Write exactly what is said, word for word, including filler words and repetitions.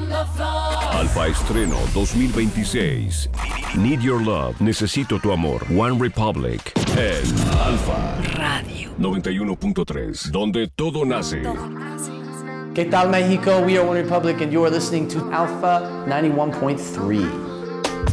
Alfa Estreno dos mil veintiséis. Need Your Love, Necesito Tu Amor. One Republic. En Alfa Radio noventa y uno punto tres, donde todo nace. ¿Qué tal, México? We are One Republic and you are listening to Alpha ninety-one point three.